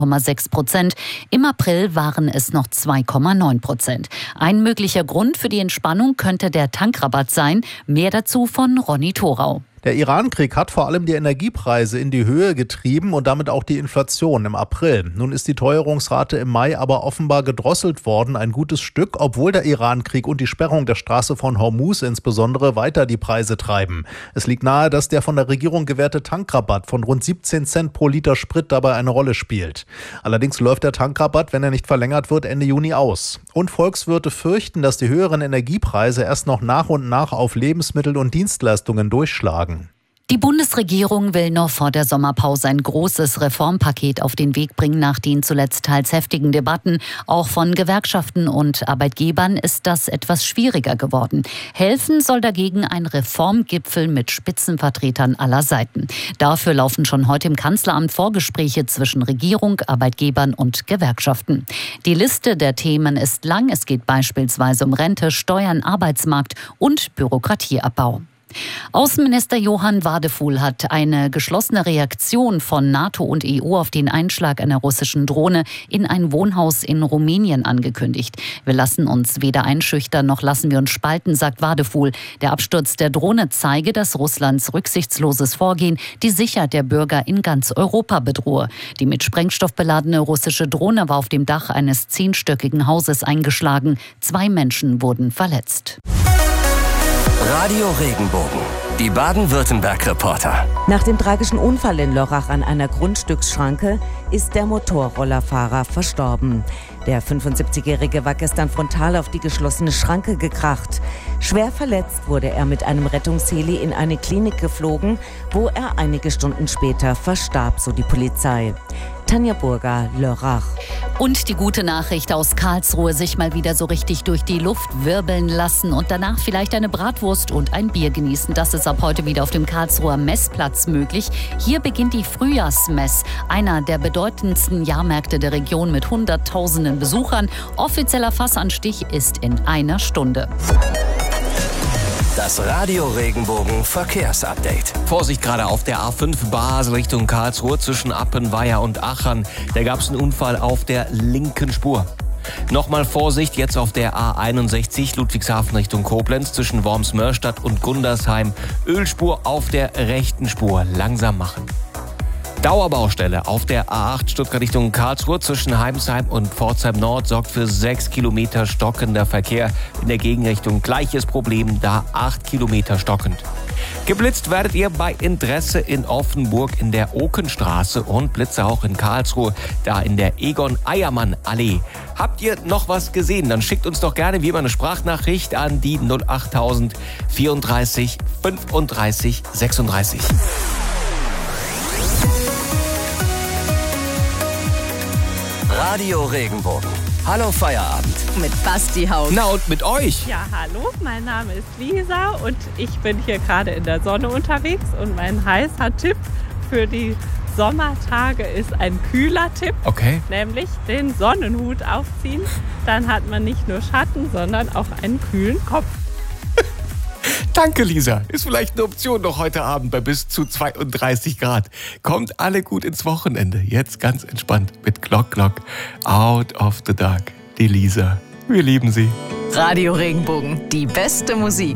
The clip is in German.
6%. Im April waren es noch 2,9%. Ein möglicher Grund für die Entspannung könnte der Tankrabatt sein. Mehr dazu von Ronny Thorau. Der Iran-Krieg hat vor allem die Energiepreise in die Höhe getrieben und damit auch die Inflation im April. Nun ist die Teuerungsrate im Mai aber offenbar gedrosselt worden, ein gutes Stück, obwohl der Iran-Krieg und die Sperrung der Straße von Hormuz insbesondere weiter die Preise treiben. Es liegt nahe, dass der von der Regierung gewährte Tankrabatt von rund 17 Cent pro Liter Sprit dabei eine Rolle spielt. Allerdings läuft der Tankrabatt, wenn er nicht verlängert wird, Ende Juni aus. Und Volkswirte fürchten, dass die höheren Energiepreise erst noch nach und nach auf Lebensmittel und Dienstleistungen durchschlagen. Die Bundesregierung will noch vor der Sommerpause ein großes Reformpaket auf den Weg bringen. Nach den zuletzt teils heftigen Debatten, auch von Gewerkschaften und Arbeitgebern, ist das etwas schwieriger geworden. Helfen soll dagegen ein Reformgipfel mit Spitzenvertretern aller Seiten. Dafür laufen schon heute im Kanzleramt Vorgespräche zwischen Regierung, Arbeitgebern und Gewerkschaften. Die Liste der Themen ist lang. Es geht beispielsweise um Rente, Steuern, Arbeitsmarkt und Bürokratieabbau. Außenminister Johann Wadefuhl hat eine geschlossene Reaktion von NATO und EU auf den Einschlag einer russischen Drohne in ein Wohnhaus in Rumänien angekündigt. Wir lassen uns weder einschüchtern noch lassen wir uns spalten, sagt Wadefuhl. Der Absturz der Drohne zeige, dass Russlands rücksichtsloses Vorgehen die Sicherheit der Bürger in ganz Europa bedrohe. Die mit Sprengstoff beladene russische Drohne war auf dem Dach eines 10-stöckigen Hauses eingeschlagen. 2 Menschen wurden verletzt. Radio Regenbogen, die Baden-Württemberg-Reporter. Nach dem tragischen Unfall in Lörrach an einer Grundstücksschranke ist der Motorrollerfahrer verstorben. Der 75-Jährige war gestern frontal auf die geschlossene Schranke gekracht. Schwer verletzt wurde er mit einem Rettungsheli in eine Klinik geflogen, wo er einige Stunden später verstarb, so die Polizei. Tanja Burger, Lörrach. Und die gute Nachricht aus Karlsruhe: sich mal wieder so richtig durch die Luft wirbeln lassen und danach vielleicht eine Bratwurst und ein Bier genießen. Das ist ab heute wieder auf dem Karlsruher Messplatz möglich. Hier beginnt die Frühjahrsmess, einer der bedeutendsten Jahrmärkte der Region mit Hunderttausenden Besuchern. Offizieller Fassanstich ist in einer Stunde. Das Radio Regenbogen Verkehrsupdate. Vorsicht gerade auf der A5 Basel Richtung Karlsruhe zwischen Appenweier und Achern. Da gab es einen Unfall auf der linken Spur. Nochmal Vorsicht jetzt auf der A61 Ludwigshafen Richtung Koblenz zwischen Worms-Mörstadt und Gundersheim. Ölspur auf der rechten Spur. Langsam machen. Dauerbaustelle auf der A8 Stuttgart Richtung Karlsruhe zwischen Heimsheim und Pforzheim Nord sorgt für 6 Kilometer stockender Verkehr. In der Gegenrichtung gleiches Problem, da 8 Kilometer stockend. Geblitzt werdet ihr bei Interesse in Offenburg in der Okenstraße und Blitze auch in Karlsruhe, da in der Egon-Eiermann-Allee. Habt ihr noch was gesehen? Dann schickt uns doch gerne wie immer eine Sprachnachricht an die 08000 34 35 36. Radio Regenbogen. Hallo Feierabend. Mit Basti Haug. Na und mit euch? Ja, hallo, mein Name ist Lisa und ich bin hier gerade in der Sonne unterwegs und mein heißer Tipp für die Sommertage ist ein kühler Tipp. Okay. Nämlich den Sonnenhut aufziehen. Dann hat man nicht nur Schatten, sondern auch einen kühlen Kopf. Danke, Lisa. Ist vielleicht eine Option noch heute Abend bei bis zu 32 Grad. Kommt alle gut ins Wochenende. Jetzt ganz entspannt mit Glock Glock Out of the Dark. Die Lisa. Wir lieben sie. Radio Regenbogen, die beste Musik.